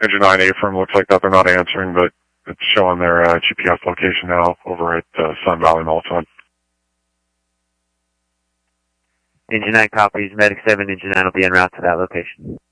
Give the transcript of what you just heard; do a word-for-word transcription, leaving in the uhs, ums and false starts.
Engine nine A firm looks like that. They're not answering, but it's showing their uh, G P S location now over at uh, Sun Valley Mall. Engine nine copies. Medic seven, Engine nine will be en route to that location.